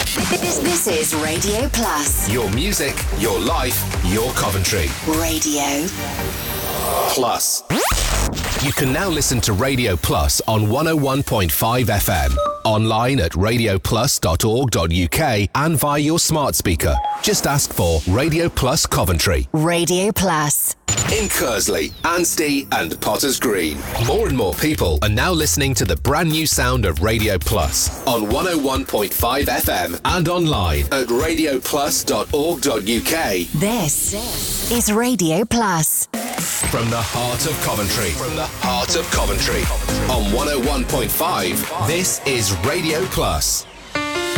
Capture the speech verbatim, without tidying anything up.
This, this is Radio Plus. Your music, your life, your Coventry. Radio Plus. You can now listen to Radio Plus on one oh one point five F M, online at radio plus dot org dot U K and via your smart speaker. Just ask for Radio Plus Coventry. Radio Plus. In Kersley, Anstey and Potters Green. More and more people are now listening to the brand new sound of Radio Plus on one oh one point five F M and online at radio plus dot org dot U K. This is Radio Plus. From the heart of Coventry. From the heart of Coventry. On one oh one point five, this is Radio Plus.